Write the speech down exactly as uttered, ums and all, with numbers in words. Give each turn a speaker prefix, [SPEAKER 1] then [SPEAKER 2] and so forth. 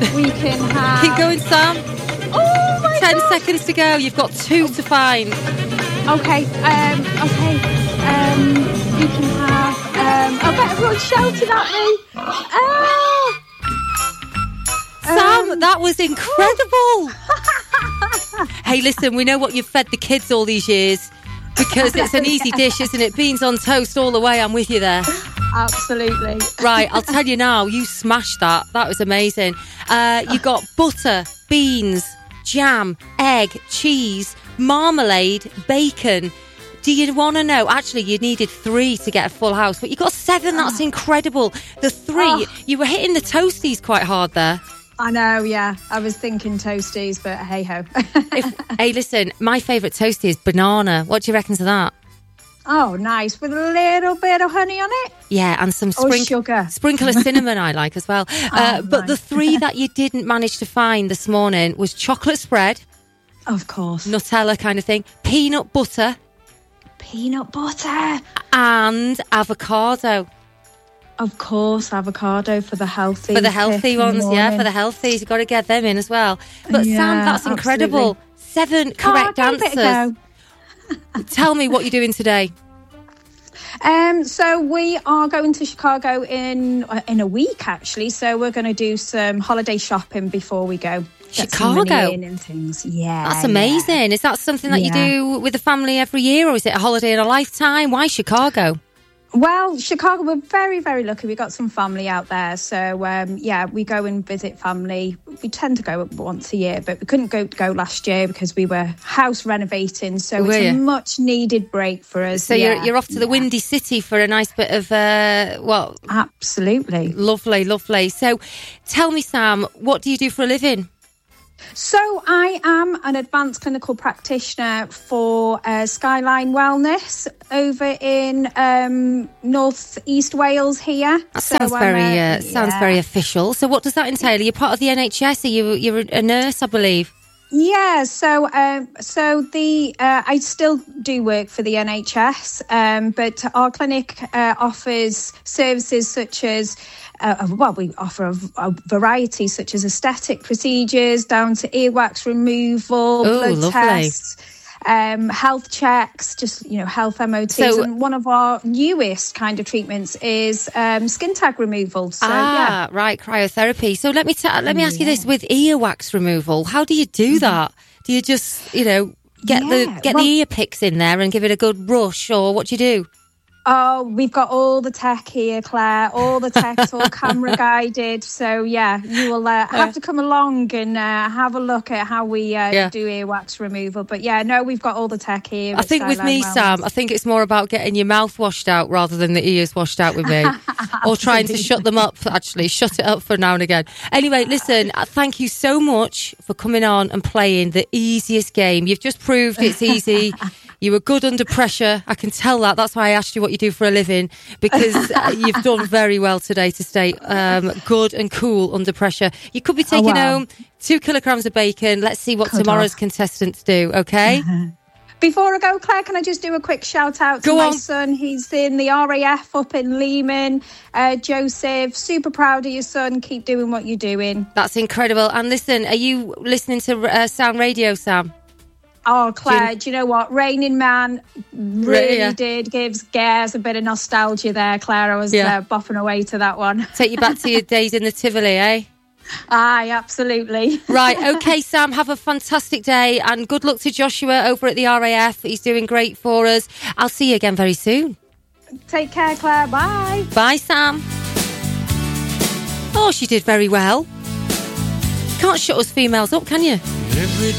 [SPEAKER 1] We can have...
[SPEAKER 2] Keep going, Sam.
[SPEAKER 1] Oh, my
[SPEAKER 2] Ten
[SPEAKER 1] God.
[SPEAKER 2] seconds to go. You've got two to find.
[SPEAKER 1] Okay, um, okay. Um, we can have... Um, I bet everyone's shouting at me. Oh!
[SPEAKER 2] Sam,
[SPEAKER 1] Um,
[SPEAKER 2] that was incredible. Hey, listen, we know what you've fed the kids all these years because it's an easy dish, isn't it? Beans on toast all the way. I'm with you there.
[SPEAKER 1] Absolutely.
[SPEAKER 2] Right, I'll tell you now, you smashed that. That was amazing. Uh, you got butter, beans, jam, egg, cheese, marmalade, bacon. Do you want to know? Actually, you needed three to get a full house, but you got seven. That's incredible. The three,
[SPEAKER 1] Oh.
[SPEAKER 2] you were hitting the toasties quite hard there.
[SPEAKER 1] I know, yeah. I was thinking toasties, but hey-ho.
[SPEAKER 2] If, hey, listen, my favourite toasty is banana. What do you reckon to that?
[SPEAKER 1] Oh, nice. With a little bit of honey on it?
[SPEAKER 2] Yeah, and some
[SPEAKER 1] Or
[SPEAKER 2] sprink-
[SPEAKER 1] sugar.
[SPEAKER 2] sprinkle of cinnamon I like as well. Uh,
[SPEAKER 1] Oh,
[SPEAKER 2] but the
[SPEAKER 1] nice.
[SPEAKER 2] three that you didn't manage to find this morning was chocolate spread,
[SPEAKER 1] Of course.
[SPEAKER 2] Nutella kind of thing, peanut butter,
[SPEAKER 1] Peanut butter.
[SPEAKER 2] and avocado.
[SPEAKER 1] Of course, avocado for the healthy.
[SPEAKER 2] For the healthy
[SPEAKER 1] pick in the
[SPEAKER 2] ones, yeah,
[SPEAKER 1] morning.
[SPEAKER 2] for the healthies. You've got to get them in as well. But
[SPEAKER 1] Yeah,
[SPEAKER 2] Sam, that's incredible. Seven correct
[SPEAKER 1] Oh, give it a
[SPEAKER 2] answers.
[SPEAKER 1] go.
[SPEAKER 2] Tell me what you're doing today.
[SPEAKER 1] Um, so we are going to Chicago in uh, in a week, actually. So we're going to do some holiday shopping before we go. Get some money
[SPEAKER 2] Chicago?
[SPEAKER 1] in and things. Yeah,
[SPEAKER 2] That's
[SPEAKER 1] yeah.
[SPEAKER 2] amazing. Is that something that
[SPEAKER 1] Yeah.
[SPEAKER 2] you do with the family every year, or is it a holiday in a lifetime? Why Chicago?
[SPEAKER 1] Well, Chicago, we're very, very lucky. We've got some family out there. So, um, yeah, we go and visit family. We tend to go once a year, but we couldn't go go last year because we were house renovating. So
[SPEAKER 2] Were
[SPEAKER 1] it's a
[SPEAKER 2] you?
[SPEAKER 1] much needed break for us.
[SPEAKER 2] So
[SPEAKER 1] yeah,
[SPEAKER 2] you're you're off to the
[SPEAKER 1] yeah.
[SPEAKER 2] Windy City for a nice bit of, uh, well,
[SPEAKER 1] Absolutely.
[SPEAKER 2] lovely, lovely. So tell me, Sam, what do you do for a living?
[SPEAKER 1] So I am an advanced clinical practitioner for uh, Skyline Wellness over in um, North East Wales here.
[SPEAKER 2] That
[SPEAKER 1] So
[SPEAKER 2] sounds
[SPEAKER 1] I'm,
[SPEAKER 2] very
[SPEAKER 1] uh,
[SPEAKER 2] uh, sounds
[SPEAKER 1] yeah.
[SPEAKER 2] very official. So what does that entail? Are you part of the N H S? Are you you're a nurse, I believe?
[SPEAKER 1] Yeah, so um, so the uh, I still do work for the N H S, um, but our clinic uh, offers services such as uh, well, we offer a, a variety such as aesthetic procedures down to earwax removal,
[SPEAKER 2] Oh,
[SPEAKER 1] blood
[SPEAKER 2] lovely.
[SPEAKER 1] tests. Um, health checks, just, you know, health M O Ts.
[SPEAKER 2] So-
[SPEAKER 1] and one of our newest kind of treatments is um, skin tag removal. So,
[SPEAKER 2] ah,
[SPEAKER 1] yeah.
[SPEAKER 2] right, cryotherapy. So let me ta- let me ask you
[SPEAKER 1] Yeah.
[SPEAKER 2] this: with earwax removal, how do you do that? Do you just, you know, get
[SPEAKER 1] Yeah,
[SPEAKER 2] the get
[SPEAKER 1] well-
[SPEAKER 2] the ear picks in there and give it a good rush, or what do you do?
[SPEAKER 1] Oh, we've got all the tech here, Claire. All the tech's all camera guided. So, yeah, you will uh, have to come along and uh, have a look at how we uh,
[SPEAKER 2] Yeah.
[SPEAKER 1] do earwax removal. But, yeah, no, we've got all the tech here.
[SPEAKER 2] I
[SPEAKER 1] at
[SPEAKER 2] think with
[SPEAKER 1] Skyline
[SPEAKER 2] me,
[SPEAKER 1] Wellness.
[SPEAKER 2] Sam, I think it's more about getting your mouth washed out rather than the ears washed out with me. Or trying to shut them up, actually. Shut it up for now and again. Anyway, listen, uh, thank you so much for coming on and playing the easiest game. You've just proved it's easy. You were good under pressure. I can tell that. That's why I asked you what you do for a living, because uh, you've done very well today to stay um, good and cool under pressure. You could be taking
[SPEAKER 1] Oh, wow.
[SPEAKER 2] home two kilograms of bacon. Let's see what
[SPEAKER 1] Could
[SPEAKER 2] tomorrow's
[SPEAKER 1] have.
[SPEAKER 2] contestants do, okay?
[SPEAKER 1] Before I go, Claire, can I just do a quick shout out to
[SPEAKER 2] Go
[SPEAKER 1] my
[SPEAKER 2] on.
[SPEAKER 1] son? He's in the R A F up in Lehman. Uh, Joseph, super proud of your son. Keep doing what you're doing.
[SPEAKER 2] That's incredible. And listen, are you listening to uh, Sound Radio, Sam?
[SPEAKER 1] Oh, Claire, do you know what? Raining Man really
[SPEAKER 2] Yeah.
[SPEAKER 1] did gives Gares a bit of nostalgia there, Claire. I was
[SPEAKER 2] Yeah.
[SPEAKER 1] uh, bopping away to that one.
[SPEAKER 2] Take you back to your days in the Tivoli, eh?
[SPEAKER 1] Aye, absolutely.
[SPEAKER 2] Right, okay, Sam, have a fantastic day and good luck to Joshua over at the R A F. He's doing great for us. I'll see you again very soon.
[SPEAKER 1] Take care, Claire. Bye.
[SPEAKER 2] Bye, Sam. Oh, she did very well. Can't shut us females up, can you?
[SPEAKER 3] Every